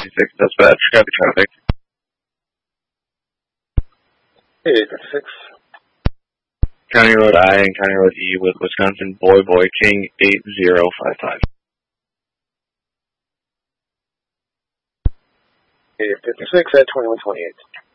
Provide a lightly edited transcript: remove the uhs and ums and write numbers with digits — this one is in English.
856, that's bad. Copy traffic. 856. County Road I and County Road E with Wisconsin Boy King 8055. 856 at 2128.